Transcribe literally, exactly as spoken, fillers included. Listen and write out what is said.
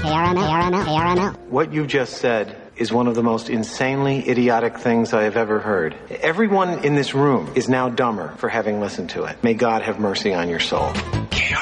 A R M L, A R M L, A R M L. What you just said is one of the most insanely idiotic things I have ever heard. Everyone in this room is now dumber for having listened to it. May God have mercy on your soul.